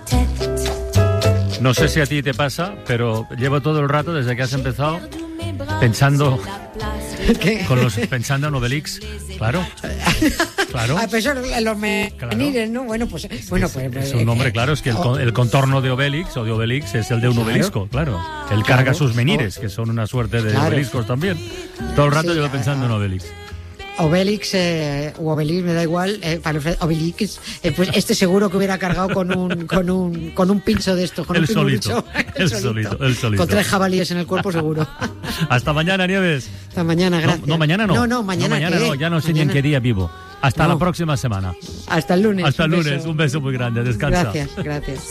No sé si a ti te pasa, pero llevo todo el rato desde que has empezado pensando pensando en Obelix, claro. Ah, pues los menires, ¿no? Bueno, pues es un nombre, claro, es que el contorno de Obelix o de Obelix es el de un obelisco, claro. Él carga sus menires, que son una suerte de obeliscos también. Todo el rato llevo pensando en Obelix. Obelix o Obelix, me da igual, para Obelix, pues este seguro que hubiera cargado con un pincho de estos, con el un solito, el solito. Con 3 jabalíes en el cuerpo seguro. Hasta mañana, Nieves. Hasta mañana, gracias. No, mañana no. No, mañana no, ya no sé ni en qué día vivo. Hasta la próxima semana. Hasta el lunes. Hasta el lunes, un beso muy grande, descansa. Gracias.